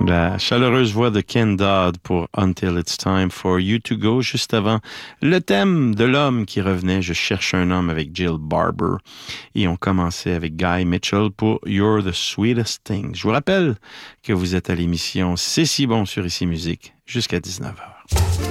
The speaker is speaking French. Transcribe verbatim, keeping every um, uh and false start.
La chaleureuse voix de Ken Dodd pour Until It's Time for You to Go. Juste avant, le thème de l'homme qui revenait, Je cherche un homme avec Jill Barber. Et on commençait avec Guy Mitchell pour You're the Sweetest Thing. Je vous rappelle que vous êtes à l'émission C'est si bon sur Ici Musique jusqu'à dix-neuf heures.